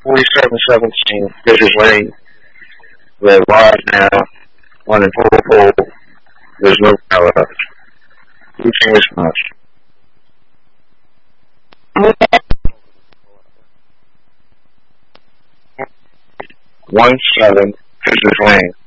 4717, Fisher's Lane. We're live now on a full pole. There's no power left. Reaching response. 17, Fisher's Lane.